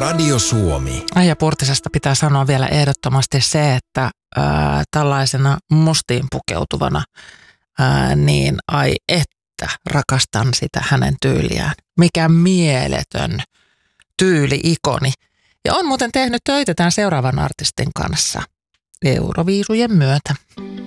Radio Suomi. Aija Purtisesta pitää sanoa vielä ehdottomasti se, että tällaisena mustiin pukeutuvana, niin ai että rakastan sitä hänen tyyliään. Mikä mieletön tyyli-ikoni. Ja on muuten tehnyt töitä tämän seuraavan artistin kanssa Euroviisujen myötä.